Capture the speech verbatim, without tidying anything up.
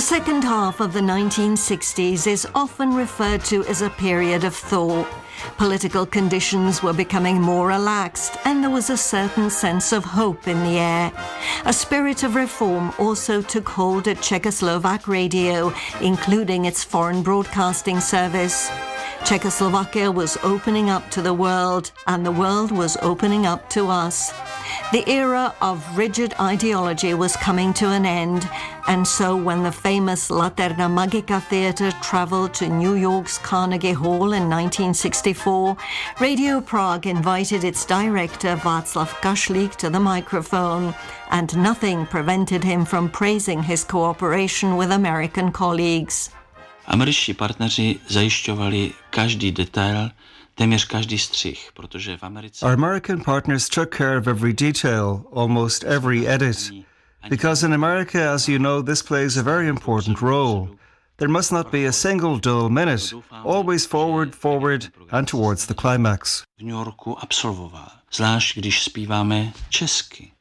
The second half of the nineteen sixties is often referred to as a period of thaw. Political conditions were becoming more relaxed and there was a certain sense of hope in the air. A spirit of reform also took hold at Czechoslovak radio, including its foreign broadcasting service. Czechoslovakia was opening up to the world, and the world was opening up to us. The era of rigid ideology was coming to an end, and so when the famous Laterna Magica Theatre travelled to New York's Carnegie Hall in nineteen sixty-four, Radio Prague invited its director Václav Kašlík to the microphone, and nothing prevented him from praising his cooperation with American colleagues. Američtí partneři zajišťovali každý detail, téměř každý střih, protože v Americe... Our American partners took care of every detail, almost every edit. Because in America, as you know, this plays a very important role. There must not be a single dull minute, always forward, forward and towards the climax. V New Yorku absolvoval, zvlášť když zpíváme česky.